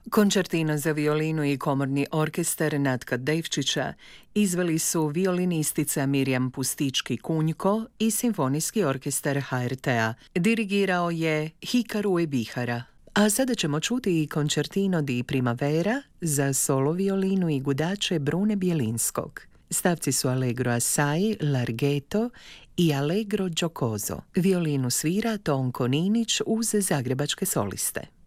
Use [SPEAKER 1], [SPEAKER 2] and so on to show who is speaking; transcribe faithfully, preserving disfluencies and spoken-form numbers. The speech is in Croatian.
[SPEAKER 1] Koncertino za violinu i komorni orkestar Natka Devčića izveli su violinistica Mirjam Pustički-Kunjko i Simfonijski orkestar ha er te-a. Dirigirao je Hikaru Ebihara. A sada ćemo čuti i Concertino di Primavera za solo violinu i gudače Brune Bjelinskog. Stavci su Allegro assai, Larghetto i Allegro giocoso. Violinu svira Tonko Ninić uz zagrebačke soliste.